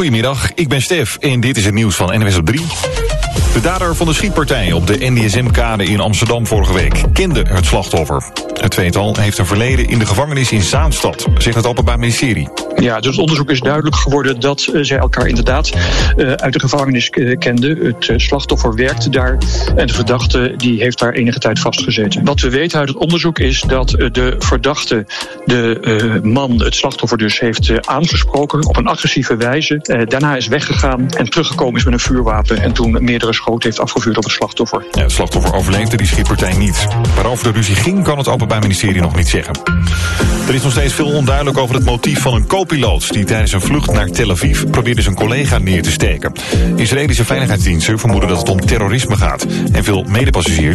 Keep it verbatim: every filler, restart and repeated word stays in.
Goedemiddag, ik ben Stef en dit is het nieuws van N W S op drie. De dader van de schietpartij op de N D S M-kade in Amsterdam vorige week kende het slachtoffer. Het tweetal heeft een verleden in de gevangenis in Zaanstad, zegt het Openbaar Ministerie. Ja, dus het onderzoek is duidelijk geworden dat uh, zij elkaar inderdaad uh, uit de gevangenis uh, kenden. Het uh, slachtoffer werkte daar en de verdachte die heeft daar enige tijd vastgezeten. Wat we weten uit het onderzoek is dat uh, de verdachte de uh, man, het slachtoffer dus, heeft uh, aangesproken op een agressieve wijze. Uh, daarna is weggegaan en teruggekomen is met een vuurwapen en toen meerdere schoten heeft afgevuurd op het slachtoffer. Ja, het slachtoffer overleefde die schietpartij niet. Waarover de ruzie ging kan het Openbaar Ministerie nog niet zeggen. Er is nog steeds veel onduidelijk over het motief van een co-piloot die tijdens een vlucht naar Tel Aviv probeerde zijn collega neer te steken. Israëlische veiligheidsdiensten vermoeden dat het om terrorisme gaat en veel medepassagiers